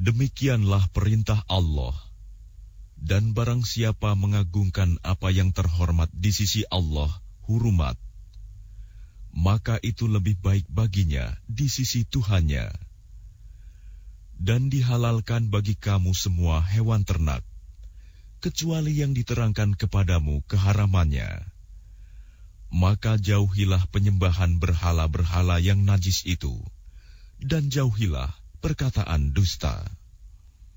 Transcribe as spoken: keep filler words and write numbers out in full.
Demikianlah perintah Allah. Dan barang siapa mengagungkan apa yang terhormat di sisi Allah, hurumat, maka itu lebih baik baginya di sisi Tuhannya. Dan dihalalkan bagi kamu semua hewan ternak, kecuali yang diterangkan kepadamu keharamannya. Maka jauhilah penyembahan berhala-berhala yang najis itu, dan jauhilah perkataan dusta.